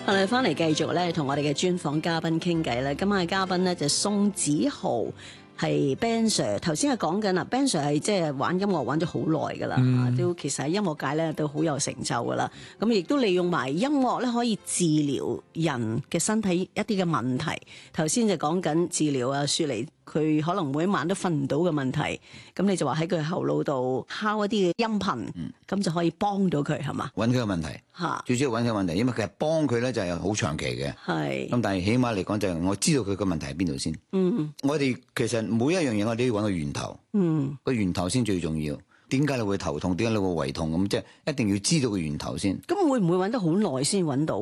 我哋翻嚟繼續咧，同我哋嘅專訪嘉賓傾偈咧。今晚嘅嘉賓咧就宋子豪，係 Ben Sir。頭先係講緊啦，Ben Sir 係即係玩音樂玩咗好耐噶啦，都其實喺音樂界咧都好有成就噶啦。咁亦都利用埋音樂咧可以治療人嘅身體一啲嘅問題。頭先就講緊治療啊，雪梨佢可能每一晚都瞓唔到嘅問題，咁你就話喺佢後腦度敲一啲嘅音頻，咁就可以幫到佢係嘛？ 揾佢嘅問題，最主要揾佢問題，因為其實幫佢咧就係好長期嘅。 係。 咁但係起碼嚟講就係我知道佢個問題喺邊度先。我哋其實每一樣嘢我哋都要揾個源頭。個源頭先最重要。點解你會頭痛？點解你會胃痛？咁即係一定要知道個源頭先。 咁會唔會揾得好耐先揾到